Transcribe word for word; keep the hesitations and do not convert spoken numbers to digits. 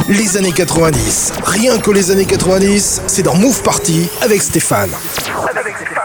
Les années quatre-vingt-dix. Rien que les années quatre-vingt-dix, c'est dans Move Party avec Stéphane. Avec Stéphane.